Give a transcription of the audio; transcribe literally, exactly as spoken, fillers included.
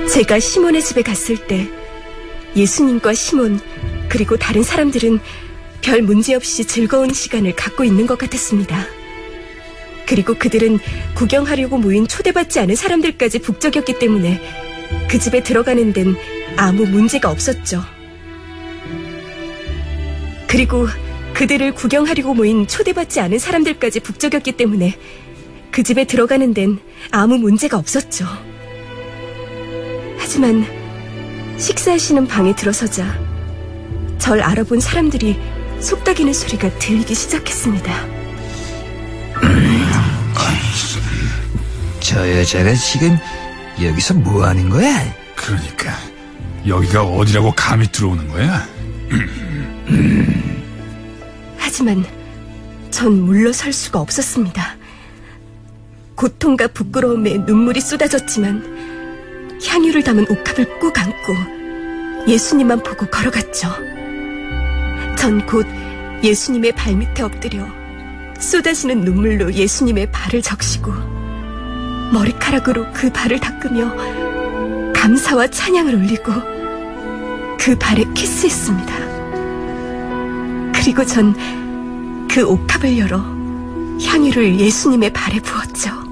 제가 시몬의 집에 갔을 때 예수님과 시몬 그리고 다른 사람들은 별 문제 없이 즐거운 시간을 갖고 있는 것 같았습니다. 그리고 그들은 구경하려고 모인 초대받지 않은 사람들까지 북적였기 때문에 그 집에 들어가는 데는 아무 문제가 없었죠. 그리고 그들을 구경하려고 모인 초대받지 않은 사람들까지 북적였기 때문에 그 집에 들어가는 데는 아무 문제가 없었죠. 하지만 식사하시는 방에 들어서자 절 알아본 사람들이 속닥이는 소리가 들리기 시작했습니다. 저 여자가 지금 여기서 뭐 하는 거야? 그러니까 여기가 어디라고 감히 들어오는 거야? 하지만 전 물러설 수가 없었습니다. 고통과 부끄러움에 눈물이 쏟아졌지만 향유를 담은 옥합을 꼭 안고 예수님만 보고 걸어갔죠. 전 곧 예수님의 발밑에 엎드려 쏟아지는 눈물로 예수님의 발을 적시고 머리카락으로 그 발을 닦으며 감사와 찬양을 올리고 그 발에 키스했습니다. 그리고 전 그 옥합을 열어 향유를 예수님의 발에 부었죠.